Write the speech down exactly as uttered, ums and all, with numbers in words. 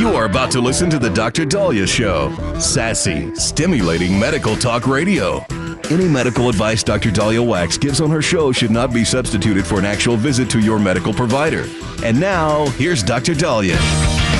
You are about to listen to the Doctor Daliah Show. Sassy, stimulating medical talk radio. Any medical advice Doctor Daliah Wax gives on her show should not be substituted for an actual visit to your medical provider. And now, here's Doctor Daliah.